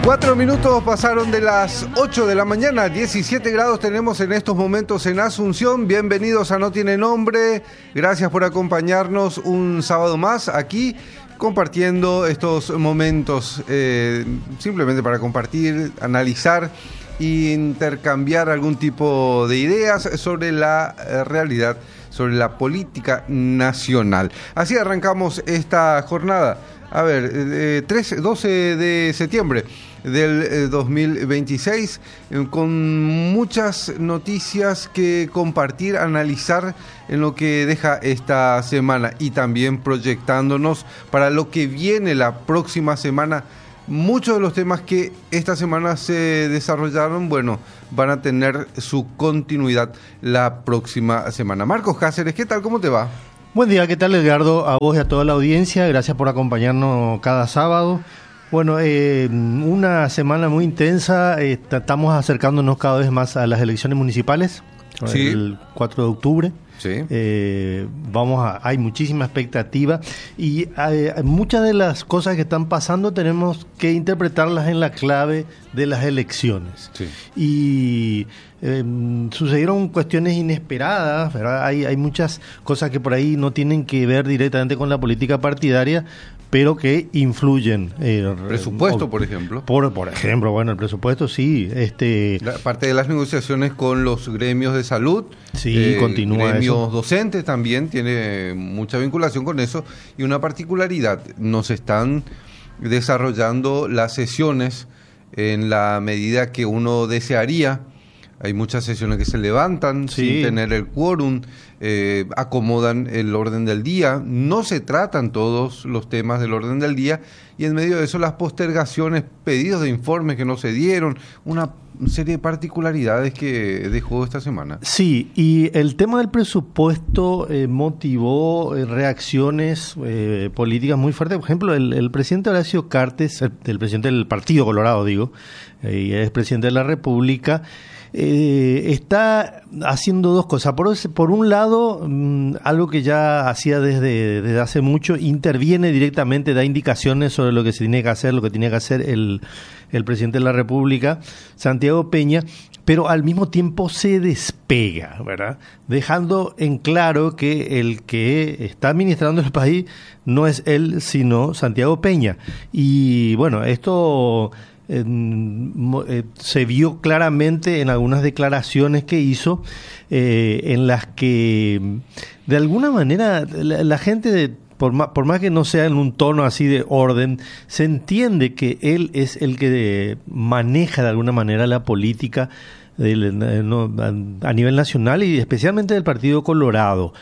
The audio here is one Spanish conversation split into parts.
4 minutos pasaron de las 8 de la mañana, 17 grados tenemos en estos momentos en Asunción. Bienvenidos a No Tiene Nombre, gracias por acompañarnos un sábado más aquí, compartiendo estos momentos, simplemente para compartir, analizar e intercambiar algún tipo de ideas sobre la realidad, sobre la política nacional. Así arrancamos esta jornada. A ver, 12 de septiembre del 2026, con muchas noticias que compartir, analizar en lo que deja esta semana y también proyectándonos para lo que viene la próxima semana. Muchos de los temas que esta semana se desarrollaron, bueno, van a tener su continuidad la próxima semana. Marcos Cáceres, ¿qué tal? ¿Cómo te va? Buen día, ¿qué tal, Edgardo? A vos y a toda la audiencia, gracias por acompañarnos cada sábado. Bueno, una semana muy intensa, estamos acercándonos cada vez más a las elecciones municipales, sí. El 4 de octubre. Sí. Hay muchísima expectativa y muchas de las cosas que están pasando tenemos que interpretarlas en la clave de las elecciones. Sí. Y sucedieron cuestiones inesperadas, ¿verdad? Hay muchas cosas que por ahí no tienen que ver directamente con la política partidaria, pero que influyen. Presupuesto, por ejemplo. Por ejemplo, bueno, el presupuesto sí. Parte de las negociaciones con los gremios de salud. Sí, continúa gremios eso. Docentes también tiene mucha vinculación con eso. Y una particularidad, nos están desarrollando las sesiones en la medida que uno desearía. Hay muchas sesiones que se levantan sin tener el quórum, acomodan el orden del día, no se tratan todos los temas del orden del día y en medio de eso las postergaciones, pedidos de informes que no se dieron, una serie de particularidades que dejó esta semana. Sí, y el tema del presupuesto motivó reacciones políticas muy fuertes. Por ejemplo, el presidente Horacio Cartes, el presidente del Partido Colorado, y es presidente de la República, está haciendo dos cosas. Por un lado, algo que ya hacía desde hace mucho, interviene directamente, da indicaciones sobre lo que se tiene que hacer, lo que tiene que hacer el presidente de la República, Santiago Peña, pero al mismo tiempo se despega, ¿verdad? Dejando en claro que el que está administrando el país no es él, sino Santiago Peña. Y bueno, esto se vio claramente en algunas declaraciones que hizo, en las que de alguna manera la gente, por más que no sea en un tono así de orden, se entiende que él es el que maneja de alguna manera la política a nivel nacional y especialmente del Partido Colorado.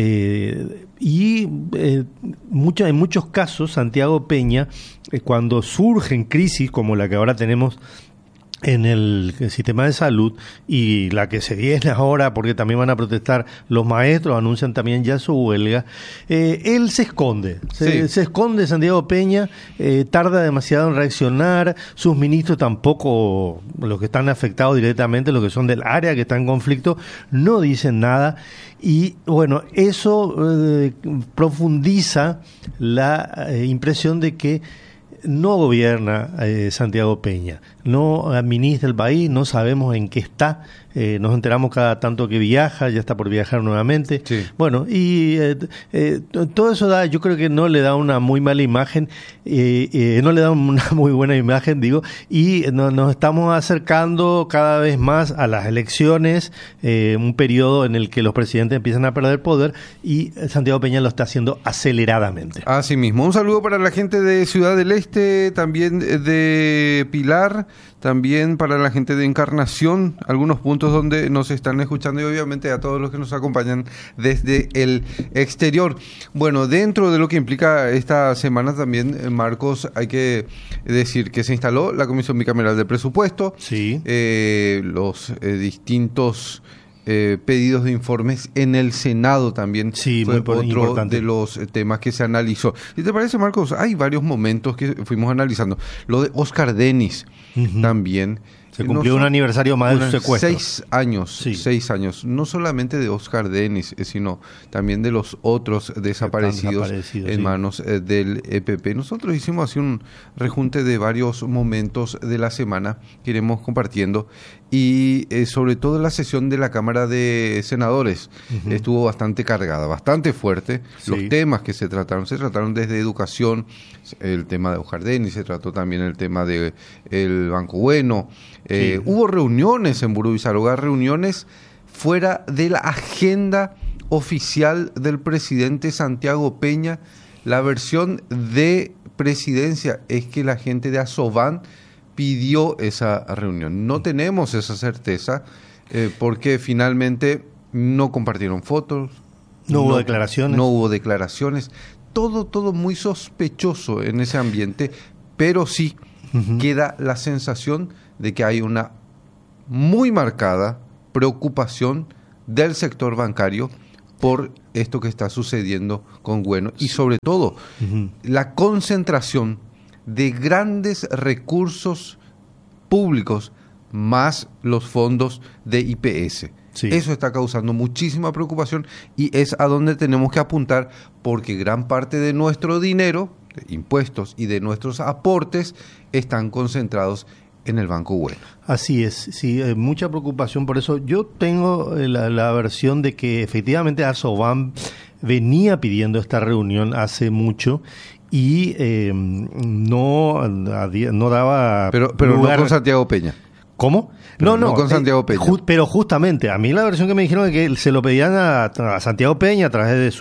En muchos casos Santiago Peña, cuando surgen crisis como la que ahora tenemos en el sistema de salud y la que se viene ahora, porque también van a protestar los maestros, anuncian también ya su huelga, él se esconde, se esconde Santiago Peña, tarda demasiado en reaccionar, sus ministros tampoco, los que están afectados directamente, los que son del área que está en conflicto, no dicen nada. Y bueno, eso profundiza la impresión de que no gobierna Santiago Peña, no administra el país, no sabemos en qué está, nos enteramos cada tanto que viaja, ya está por viajar nuevamente. Sí. Bueno, y todo eso yo creo que no le da una muy mala imagen, no le da una muy buena imagen, y nos estamos acercando cada vez más a las elecciones, un periodo en el que los presidentes empiezan a perder poder y Santiago Peña lo está haciendo aceleradamente. Así mismo, un saludo para la gente de Ciudad del Este, también de Pilar, también para la gente de Encarnación, algunos puntos donde nos están escuchando y obviamente a todos los que nos acompañan desde el exterior. Bueno, dentro de lo que implica esta semana también, Marcos, hay que decir que se instaló la Comisión Bicameral de Presupuesto, los distintos pedidos de informes en el Senado también fue otro importante de los temas que se analizó. ¿Y te parece, Marcos? Hay varios momentos que fuimos analizando. Lo de Oscar Denis también, Se cumplió un aniversario más de su secuestro. 6 años, sí. 6 años, no solamente de Oscar Denis, sino también de los otros desaparecidos en manos del EPP. Nosotros hicimos así un rejunte de varios momentos de la semana que iremos compartiendo y sobre todo la sesión de la Cámara de Senadores estuvo bastante cargada, bastante fuerte. Sí. Los temas que se trataron desde educación, el tema de Oscar Denis, se trató también el tema del Banco Bueno. Sí. Hubo reuniones en Burubizarroga, reuniones fuera de la agenda oficial del presidente Santiago Peña. La versión de presidencia es que la gente de Asoban pidió esa reunión. No tenemos esa certeza porque finalmente no compartieron fotos. No hubo declaraciones. No hubo declaraciones. Todo muy sospechoso en ese ambiente, pero sí queda la sensación de que hay una muy marcada preocupación del sector bancario por esto que está sucediendo con Bueno y sobre todo la concentración de grandes recursos públicos más los fondos de IPS. Sí. Eso está causando muchísima preocupación y es a donde tenemos que apuntar porque gran parte de nuestro dinero, de impuestos y de nuestros aportes están concentrados en el Banco Bueno. Así es, sí, mucha preocupación por eso. Yo tengo la versión de que efectivamente Asoban venía pidiendo esta reunión hace mucho y no daba pero lugar... no con Santiago Peña. ¿Cómo? Pero no con Santiago Peña. Pero justamente, a mí la versión que me dijeron es que se lo pedían a Santiago Peña a través de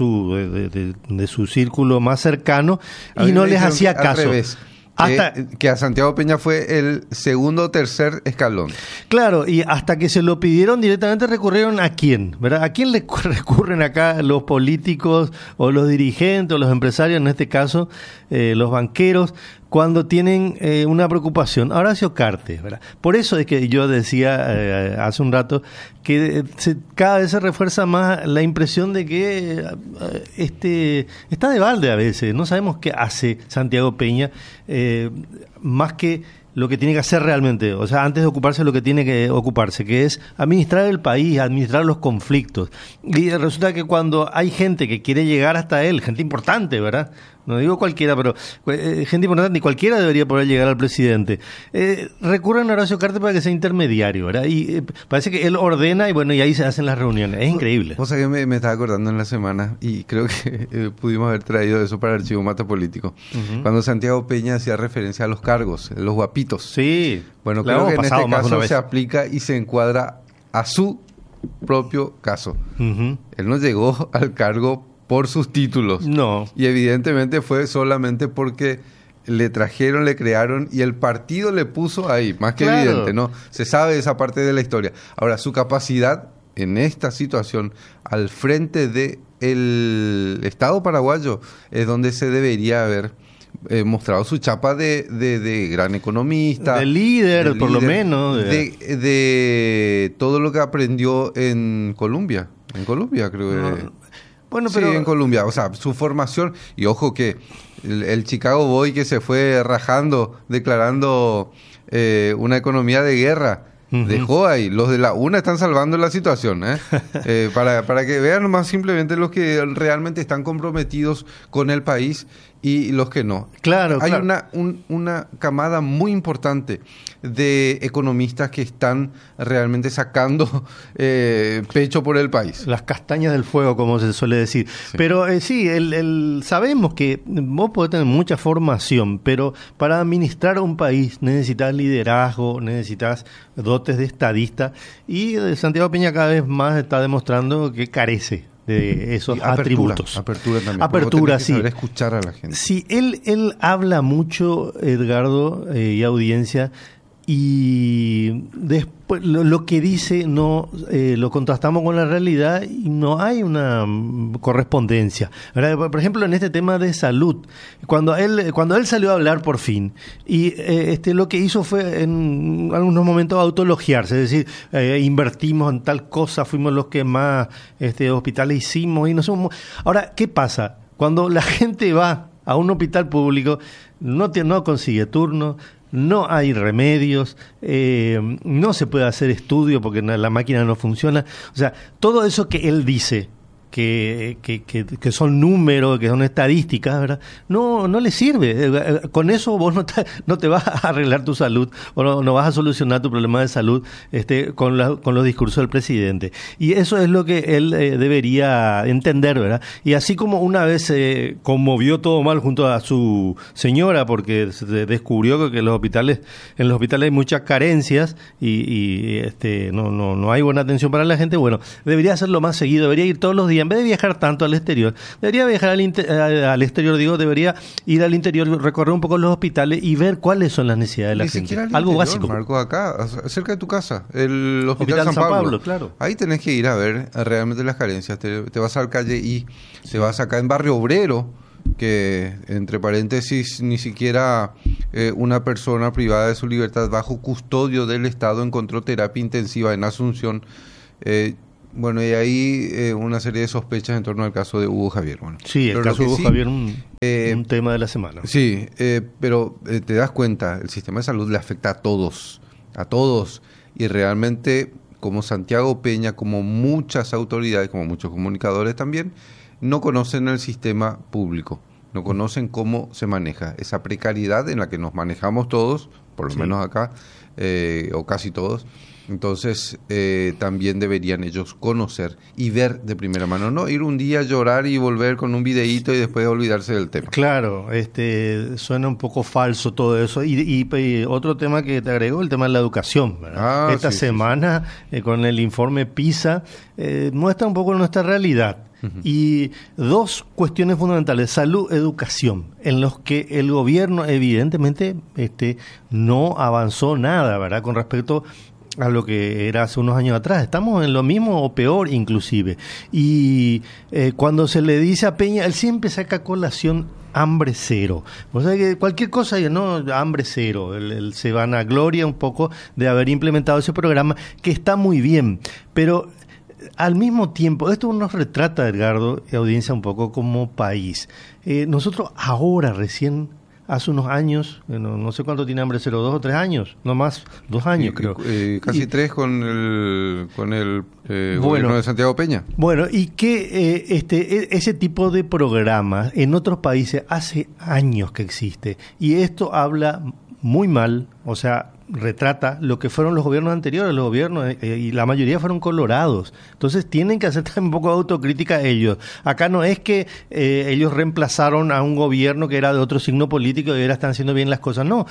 su círculo más cercano y no les hacía caso. Al revés. Que a Santiago Peña fue el segundo o tercer escalón. Claro, y hasta que se lo pidieron directamente recurrieron ¿a quién? ¿Verdad? ¿A quién le recurren acá los políticos o los dirigentes o los empresarios, en este caso los banqueros, cuando tienen una preocupación? Horacio Cartes, ¿verdad? Por eso es que yo decía hace un rato que cada vez se refuerza más la impresión de que está de balde a veces. No sabemos qué hace Santiago Peña, más que lo que tiene que hacer realmente, o sea, antes de ocuparse de lo que tiene que ocuparse, que es administrar el país, administrar los conflictos. Y resulta que cuando hay gente que quiere llegar hasta él, gente importante, ¿verdad? No digo cualquiera, pero gente importante, ni cualquiera debería poder llegar al presidente. Recurren a Horacio Cartes para que sea intermediario, ¿verdad? Y parece que él ordena y bueno, y ahí se hacen las reuniones. Es increíble. O sea, que me estaba acordando en la semana y creo que pudimos haber traído eso para el Archivo Mata Político. Cuando Santiago Peña hacía referencia a los cargos, los guapitos. Sí. Bueno, creo que en este caso se aplica y se encuadra a su propio caso. Él no llegó al cargo por sus títulos. No. Y evidentemente fue solamente porque le trajeron, le crearon y el partido le puso ahí, más que evidente, ¿no? Se sabe esa parte de la historia. Ahora, su capacidad en esta situación al frente del Estado paraguayo es donde se debería haber mostrado su chapa de gran economista. De líder, por lo menos. De todo lo que aprendió en Colombia. En Colombia, creo que... Bueno, pero sí, en Colombia, o sea, su formación, y ojo que el Chicago Boy que se fue rajando, declarando una economía de guerra, dejó ahí, los de la UNA están salvando la situación, para que vean más simplemente los que realmente están comprometidos con el país y los que no. Claro, hay una camada muy importante de economistas que están realmente sacando pecho por el país. Las castañas del fuego, como se suele decir. Sí. Pero sí, sabemos que vos podés tener mucha formación, pero para administrar un país necesitas liderazgo, necesitas dotes de estadista, y Santiago Peña cada vez más está demostrando que carece de esos atributos. Apertura también. Apertura, sí. Saber escuchar a la gente. Sí, él habla mucho, Edgardo, y audiencia, y después lo que dice no lo contrastamos con la realidad y no hay una correspondencia, ¿verdad? Por ejemplo, en este tema de salud, cuando él salió a hablar por fin y lo que hizo fue en algunos momentos autoelogiarse, es decir, invertimos en tal cosa, fuimos los que más hospitales hicimos y no somos. Ahora, ¿qué pasa? Cuando la gente va a un hospital público, no consigue turno, no hay remedios, no se puede hacer estudio porque la máquina no funciona. O sea, todo eso que él dice, que son números, que son estadísticas, ¿verdad? No le sirve. Con eso vos no te vas a arreglar tu salud o no vas a solucionar tu problema de salud con los discursos del presidente. Y eso es lo que él debería entender, ¿verdad? Y así como una vez se conmovió todo mal junto a su señora porque se descubrió que en los hospitales hay muchas carencias y no hay buena atención para la gente, bueno, debería hacerlo más seguido, debería ir todos los días. En vez de viajar tanto al exterior, debería viajar al exterior, debería ir al interior, recorrer un poco los hospitales y ver cuáles son las necesidades de la gente. Algo básico. Marco, acá, cerca de tu casa, el Hospital San Pablo, claro. Ahí tenés que ir a ver realmente las carencias. Te vas a la calle y te vas acá en Barrio Obrero, que entre paréntesis ni siquiera una persona privada de su libertad bajo custodio del Estado encontró terapia intensiva en Asunción. Bueno, y ahí una serie de sospechas en torno al caso de Hugo Javier. Bueno, sí, el caso de Hugo Javier un tema de la semana. Sí, pero te das cuenta, el sistema de salud le afecta a todos, y realmente como Santiago Peña, como muchas autoridades, como muchos comunicadores también, no conocen el sistema público, no conocen cómo se maneja esa precariedad en la que nos manejamos todos, por lo menos acá, o casi todos. Entonces también deberían ellos conocer y ver de primera mano, no ir un día a llorar y volver con un videíto y después olvidarse del tema. Claro, suena un poco falso todo eso. Y otro tema que te agrego, el tema de la educación, ¿verdad? Esta semana con el informe PISA muestra un poco nuestra realidad. Y dos cuestiones fundamentales: salud, educación, en los que el gobierno evidentemente no avanzó nada, ¿verdad?, con respecto a lo que era hace unos años atrás. Estamos en lo mismo o peor inclusive. Y cuando se le dice a Peña, él siempre saca a colación hambre cero. O sea que cualquier cosa, no, hambre cero. Él se vanagloria un poco de haber implementado ese programa, que está muy bien, pero al mismo tiempo, esto nos retrata, Edgardo, y audiencia, un poco como país. Nosotros ahora recién, hace unos años, no sé cuánto tiene hambre cero, 2 o 3 años, no más, 2 años creo. Casi 3 con el gobierno de Santiago Peña. Bueno, y que ese tipo de programas en otros países hace años que existe, y esto habla muy mal, o sea, retrata lo que fueron los gobiernos anteriores, los gobiernos, y la mayoría fueron colorados. Entonces tienen que hacer también un poco de autocrítica ellos. Acá no es que ellos reemplazaron a un gobierno que era de otro signo político y ahora están haciendo bien las cosas. No,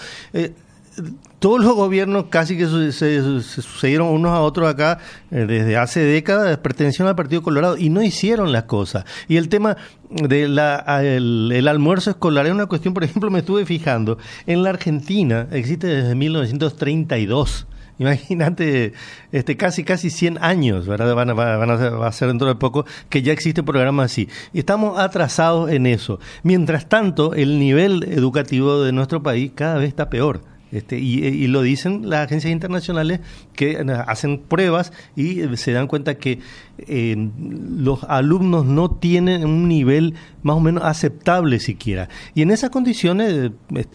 todos los gobiernos casi que se sucedieron unos a otros acá desde hace décadas, pertenecieron al Partido Colorado y no hicieron las cosas. Y el tema del el almuerzo escolar es una cuestión, por ejemplo, me estuve fijando, en la Argentina existe desde 1932. Imagínate, casi 100 años, ¿verdad? Va a ser dentro de poco que ya existe un programa así. Y estamos atrasados en eso. Mientras tanto, el nivel educativo de nuestro país cada vez está peor. Y lo dicen las agencias internacionales que hacen pruebas y se dan cuenta que los alumnos no tienen un nivel más o menos aceptable siquiera. Y en esas condiciones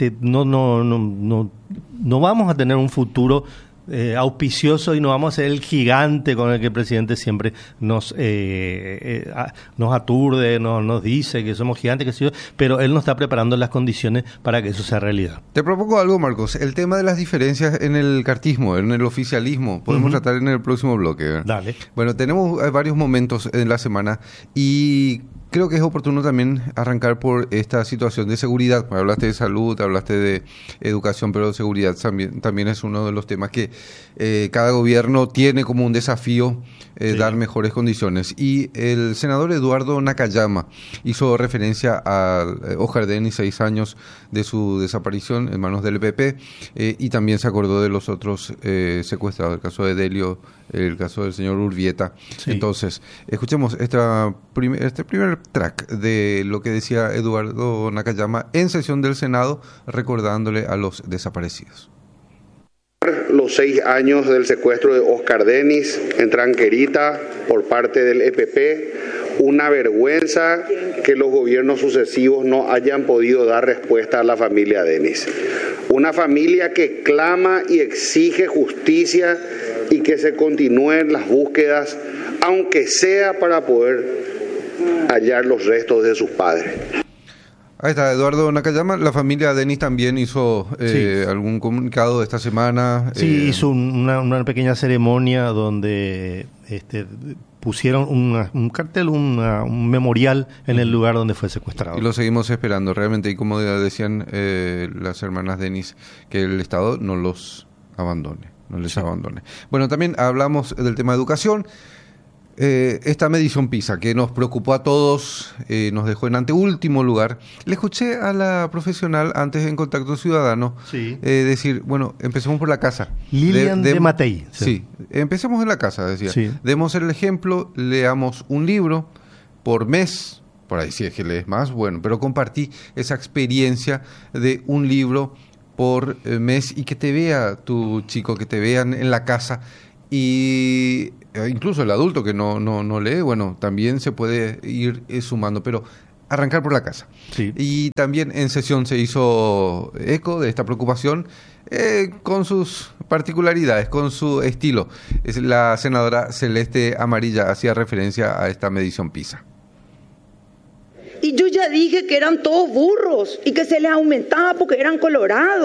no vamos a tener un futuro auspicioso y no vamos a ser el gigante con el que el presidente siempre nos aturde, nos dice que somos gigantes, que sé yo, pero él nos está preparando las condiciones para que eso sea realidad. Te propongo algo, Marcos, el tema de las diferencias en el cartismo, en el oficialismo, podemos tratar en el próximo bloque, ¿verdad? Dale. Bueno, tenemos varios momentos en la semana y creo que es oportuno también arrancar por esta situación de seguridad. Hablaste de salud, hablaste de educación, pero seguridad también es uno de los temas que cada gobierno tiene como un desafío dar mejores condiciones. Y el senador Eduardo Nakayama hizo referencia a Oscar Denis, 6 años de su desaparición en manos del EPP, y también se acordó de los otros secuestrados, el caso de Delio, el caso del señor Urbieta. Sí. Entonces, escuchemos este primer track de lo que decía Eduardo Nakayama en sesión del Senado, recordándole a los desaparecidos. Los 6 años del secuestro de Oscar Denis en Tranquerita por parte del EPP, una vergüenza que los gobiernos sucesivos no hayan podido dar respuesta a la familia Denis. Una familia que clama y exige justicia y que se continúen las búsquedas, aunque sea para poder hallar los restos de sus padres. Ahí está, Eduardo Nakayama. La familia Denis también hizo algún comunicado esta semana. Sí, hizo una pequeña ceremonia donde pusieron un cartel, un memorial en el lugar donde fue secuestrado. Y lo seguimos esperando, realmente. Y como decían las hermanas Denis, que el Estado no los abandone, no les abandone. Bueno, también hablamos del tema de educación. Esta medición PISA que nos preocupó a todos, nos dejó en anteúltimo lugar. Le escuché a la profesional antes en Contacto Ciudadano decir, bueno, empecemos por la casa. Lilian de Matei. Sí, empecemos en la casa, decía. Sí. Demos el ejemplo, leamos un libro por mes, por ahí si es que lees más, bueno, pero compartí esa experiencia de un libro por mes y que te vea tu chico, que te vean en la casa. Y incluso el adulto que no lee, bueno, también se puede ir sumando, pero arrancar por la casa. Sí. Y también en sesión se hizo eco de esta preocupación con sus particularidades, con su estilo. La senadora Celeste Amarilla hacía referencia a esta medición PISA. Y yo ya dije que eran todos burros y que se les aumentaba porque eran colorados.